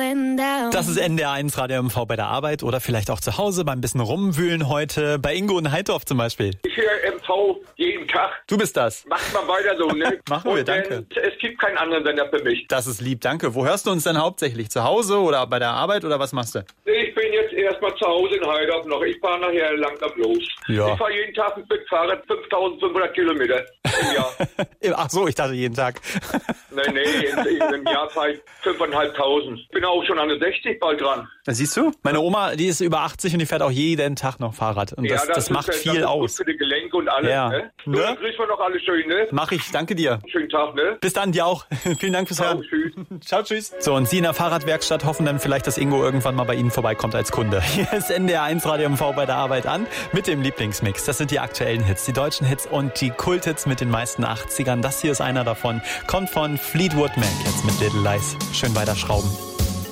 Das ist NDR1 Radio MV bei der Arbeit oder vielleicht auch zu Hause beim bisschen rumwühlen heute. Bei Ingo in Heidorf zum Beispiel. Ich höre MV jeden Tag. Du bist das. Macht mal weiter so, ne? Machen wir, danke. Es gibt keinen anderen Sender für mich. Das ist lieb, danke. Wo hörst du uns denn hauptsächlich? Zu Hause oder bei der Arbeit oder was machst du? Ich bin jetzt erstmal zu Hause in Heidorf noch. Ich fahre nachher langsam los. Ja. Ich fahre jeden Tag mit Fahrrad 5500 Kilometer im Jahr. Ach so, ich dachte jeden Tag. Nee, im Jahr fahre ich 5.500. Ich bin auch schon an der 60 bald dran. Da siehst du, meine Oma, die ist über 80 und die fährt auch jeden Tag noch Fahrrad. Und ja, das macht viel aus. Für die Gelenke und alles, ja. Ne? So, dann grüßen wir noch alle schön, ne? Mach ich, danke dir. Schönen Tag, ne? Bis dann, dir auch. Vielen Dank fürs Hören. Tschüss. Ciao, tschüss. So, und Sie in der Fahrradwerkstatt hoffen dann vielleicht, dass Ingo irgendwann mal bei Ihnen vorbeikommt als Kunde. Hier ist NDR1 Radio MV bei der Arbeit an mit dem Lieblingsmix. Das sind die aktuellen Hits, die deutschen Hits und die Kulthits mit den meisten 80ern. Das hier ist einer davon. Kommt von Fleetwood Mac jetzt mit Little Lies. Schön weiter schrauben.